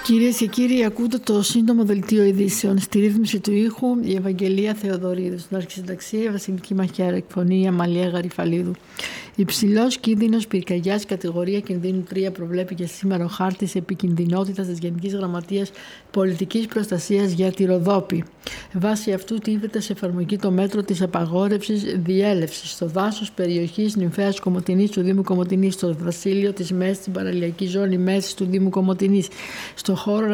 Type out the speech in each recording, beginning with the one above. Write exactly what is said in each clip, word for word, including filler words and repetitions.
Κυρίες και κύριοι, ακούτε το σύντομο δελτίο ειδήσεων. Στη ρύθμιση του ήχου η Ευαγγελία Θεοδωρίδου. Στην αρχισυνταξία η Βασιλική Μαχαίρα. Εκφωνή η Αμαλία Γαριφαλίδου. Υψηλός κίνδυνος πυρκαγιάς κατηγορία κινδύνου τρία προβλέπει για σήμερα ο χάρτης επικινδυνότητας της Γενικής Γραμματείας Πολιτικής Προστασίας για τη Ροδόπη. Βάσει αυτού τίθεται σε εφαρμογή το μέτρο της απαγόρευσης διέλευσης στο δάσος περιοχής Νυμφέας Κομοτηνής του Δήμου Κομοτηνής, στο δασίλειο της Μέσης στην παραλιακή ζώνη Μέσης του Δήμου Κομοτηνής, στο χώρο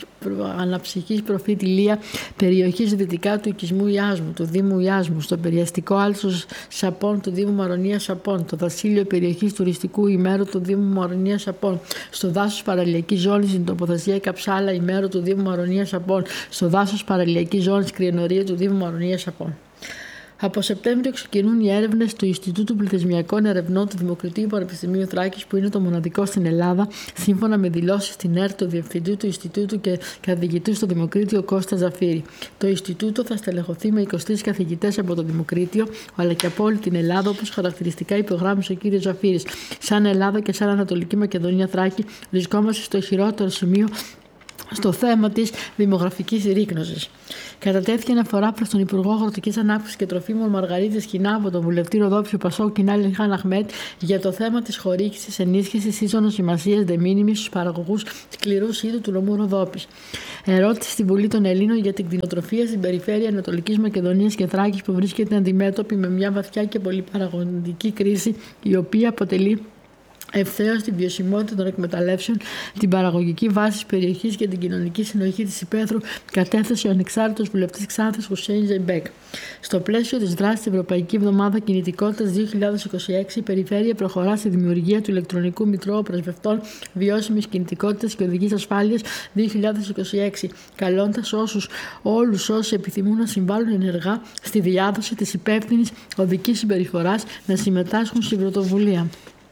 αναψυχής προφήτη Λία περιοχής δυτικά του οικισμού Ιάσμου του Δήμου Ιάσμου, στο περιαστικό άλσος Σαπών του Δήμου Μαρονία Σαπών, το δασίλειο περιοχής τουριστικού ημέρου του Δήμου Μαρονία Σαπών, στο δάσος παραλιακής ζώνης στην τοποθεσία Καψάλα ημέρου του Δήμου Μαρονία Σαπών, στο δάσος παραλιακής ζώνης Κρυενορία του Δήμου Μαρονία Σαπών. Από Σεπτέμβριο ξεκινούν οι έρευνες του Ινστιτούτου Πληθυσμιακών Ερευνών του Δημοκρατίου Πανεπιστημίου Θράκης, που είναι το μοναδικό στην Ελλάδα, σύμφωνα με δηλώσεις στην ΕΡΤ του Διευθυντού του Ινστιτούτου και καθηγητού στο Δημοκρίτιο Κώστα Ζαφύρη. Το Ινστιτούτο θα στελεχωθεί με είκοσι τρεις καθηγητές από το Δημοκρίτιο, αλλά και από όλη την Ελλάδα, όπως χαρακτηριστικά υπογράμμισε ο κ. Ζαφύρης. Σαν Ελλάδα και σαν Ανατολική Μακεδονία Θράκη, βρισκόμαστε στο χειρότερο σημείο στο θέμα της δημογραφικής ρίκνωσης. Κατατέθηκε αναφορά προς τον Υπουργό Αγροτικής Ανάπτυξης και Τροφίμων Μαργαρίτη Σκινά από τον βουλευτή Ροδόπιου Πασόκ Κινάλη Χάν Αχμέτ για το θέμα της χορήγησης ενίσχυσης ίσονος σημασίας de minimis στους παραγωγούς σκληρού είδου του νομού Ροδόπης. Ερώτηση στην Βουλή των Ελλήνων για την κτηνοτροφία στην περιφέρεια Ανατολικής Μακεδονίας και Θράκης, που βρίσκεται αντιμέτωπη με μια βαθιά και πολυπαραγωγική κρίση, η οποία αποτελεί ευθέως τη βιωσιμότητα των εκμεταλλεύσεων, την παραγωγική βάση της περιοχής και την κοινωνική συνοχή της υπαίθρου, κατέθεσε ο ανεξάρτητος βουλευτής Ξάνθης Χουσέιν Ζεϊμπέκ. Στο πλαίσιο της δράσης Ευρωπαϊκή Εβδομάδα Κινητικότητας δύο χιλιάδες είκοσι έξι, η Περιφέρεια προχωρά στη δημιουργία του ηλεκτρονικού Μητρώου Πρεσβευτών Βιώσιμης Κινητικότητας και Οδικής Ασφάλειας δύο χιλιάδες είκοσι έξι, καλώντας όσους, όλους όσοι επιθυμούν να συμβάλλουν ενεργά στη διάδοση της υπεύθυνης οδικής συμπεριφοράς να συμμετάσχουν στην πρωτοβουλία.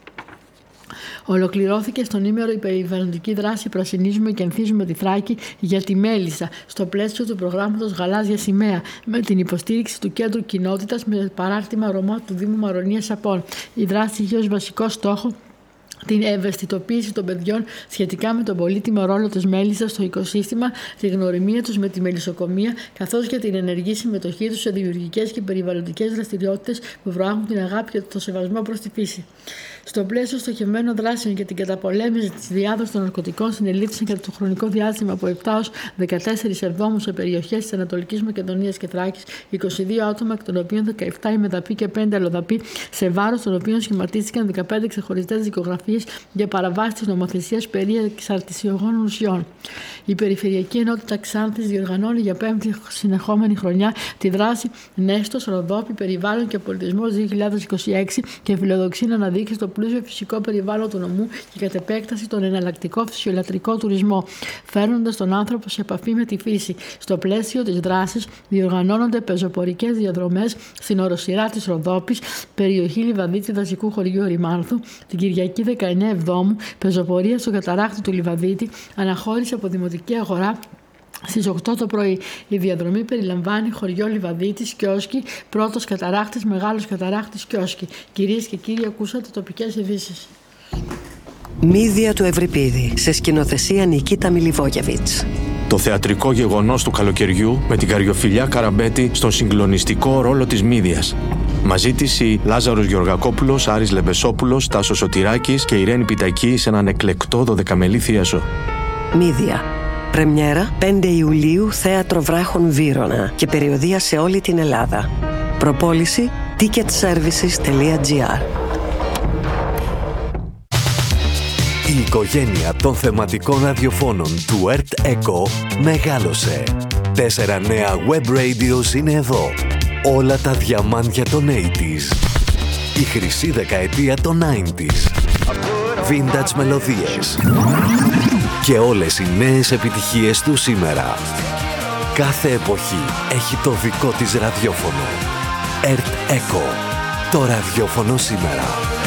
Ολοκληρώθηκε στον ήμερο η περιβαλλοντική δράση Πρασινίζουμε και Ανθίζουμε τη Θράκη για τη Μέλισσα, στο πλαίσιο του προγράμματος Γαλάζια Σημαία, με την υποστήριξη του Κέντρου Κοινότητας με παράρτημα Ρωμά του Δήμου Μαρονία Σαπών. Η δράση είχε ως βασικό στόχο την ευαισθητοποίηση των παιδιών σχετικά με τον πολύτιμο ρόλο της μέλισσας στο οικοσύστημα, τη γνωριμία τους με τη μελισσοκομεία, καθώς και την ενεργή συμμετοχή τους σε δημιουργικές και περιβαλλοντικές δραστηριότητες που προάγουν την αγάπη και το σεβασμό προς τη φύση. Στο πλαίσιο στοχευμένων δράσεων για την καταπολέμηση της διάδοσης των ναρκωτικών συνελήφθησαν κατά το χρονικό διάστημα από επτά έως δεκατέσσερις εβδόμου σε περιοχές της Ανατολικής Μακεδονίας και Θράκης είκοσι δύο άτομα, εκ των οποίων δεκαεπτά ημεδαποί και πέντε αλλοδαποί, σε βάρος των οποίων σχηματίστηκαν δεκαπέντε ξεχωριστές δικογραφίες για παραβάσεις της νομοθεσίας περί εξαρτησιογόνων ουσιών. Η Περιφερειακή Ενότητα Ξάνθης διοργανώνει για πέμπτη συνεχόμενη χρονιά τη δράση Νέστος, Ροδόπη, Περιβάλλον και Πολιτισμός δύο χιλιάδες είκοσι έξι και φιλοδοξεί να αναδείξει το πλούσιο φυσικό περιβάλλον του νομού και κατ' επέκταση τον εναλλακτικό φυσιολατρικό τουρισμό, φέρνοντας τον άνθρωπο σε επαφή με τη φύση. Στο πλαίσιο της δράσης διοργανώνονται πεζοπορικές διαδρομές στην οροσειρά της Ροδόπης, περιοχή Λιβαδίτη δασικού χωριού Ρημάνθου, την Κυριακή δεκαεννέα Εβδόμου, πεζοπορία στο καταράκτη του Λιβαδίτη, αναχώρηση από Δημοτική Αγορά στις οκτώ το πρωί. Η διαδρομή περιλαμβάνει χωριό Λιβαδίτης, Κιόσκι, πρώτος καταράχτης, μεγάλος καταράχτης, Κιόσκι. Κυρίες και κύριοι, ακούσατε τοπικές ειδήσεις. Μύδια του Ευρυπίδη, σε σκηνοθεσία Νικίτα Μιλιβόγεβιτς. Το θεατρικό γεγονός του καλοκαιριού με την Καριοφιλιά Καραμπέτη στον συγκλονιστικό ρόλο της Μύδιας. Μαζί της οι Λάζαρος Γεωργακόπουλος, Άρης Λεμπεσόπουλος, Τάσος Σωτηράκης και Ιρένη Πιτακή σε έναν εκλεκτό δωδεκαμελή θίασο. Μύδια. Πρεμιέρα πέντε Ιουλίου, Θέατρο Βράχων Βύρωνα και περιοδεία σε όλη την Ελλάδα. Προπόληση ticket services τελεία gr. Η οικογένεια των θεματικών ραδιοφώνων του ΕΡΤ Echo μεγάλωσε. Τέσσερα νέα web radios είναι εδώ. Όλα τα διαμάντια των ογδόντα. Η χρυσή δεκαετία των ενενήντα. Vintage μελωδίες. Και όλες οι νέες επιτυχίες του σήμερα. Κάθε εποχή έχει το δικό της ραδιόφωνο. ΕΡΤ Echo. Το ραδιόφωνο σήμερα.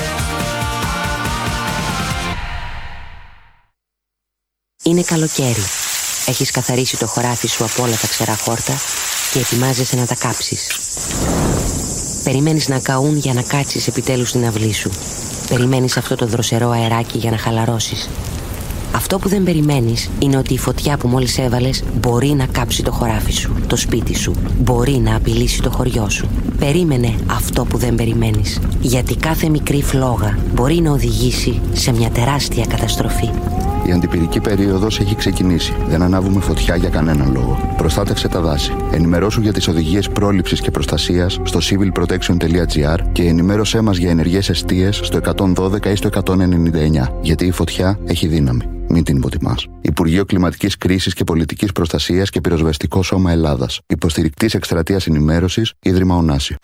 Είναι καλοκαίρι. Έχεις καθαρίσει το χωράφι σου από όλα τα ξερά χόρτα και ετοιμάζεσαι να τα κάψεις. Περιμένεις να καούν για να κάτσεις επιτέλους στην αυλή σου. Περιμένεις αυτό το δροσερό αεράκι για να χαλαρώσεις. Αυτό που δεν περιμένεις είναι ότι η φωτιά που μόλις έβαλες μπορεί να κάψει το χωράφι σου, το σπίτι σου, μπορεί να απειλήσει το χωριό σου. Περίμενε αυτό που δεν περιμένεις, γιατί κάθε μικρή φλόγα μπορεί να οδηγήσει σε μια τεράστια καταστροφή. Η αντιπυρική περίοδος έχει ξεκινήσει. Δεν ανάβουμε φωτιά για κανέναν λόγο. Προστάτευσε τα δάση. Ενημερώσου για τις οδηγίες πρόληψης και προστασίας στο civil protection dot gr και ενημέρωσέ μας για ενεργές εστίες στο εκατόν δώδεκα ή στο εκατόν ενενήντα εννιά. Γιατί η φωτιά έχει δύναμη. Μην την υποτιμάς. Υπουργείο Κλιματικής Κρίσης και Πολιτικής Προστασίας και Πυροσβεστικό Σώμα Ελλάδας. Υποστηρικτής Εκστρατείας Ενημέρωσης, Ίδρυμα Ωνάση.